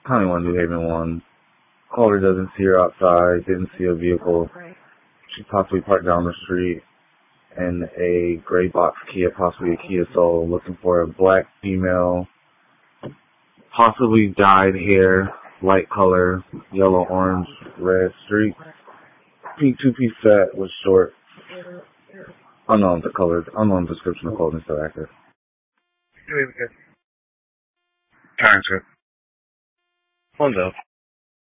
County 1, New Haven 1. Caller doesn't see her outside, didn't see a vehicle. She possibly parked down the street in a gray box Kia, possibly a Kia Soul, looking for a black female, possibly dyed hair, light color, yellow, orange, red streak. Two-piece set with short, unknown the colors, unknown description of clothing still accurate. Transcript. One though.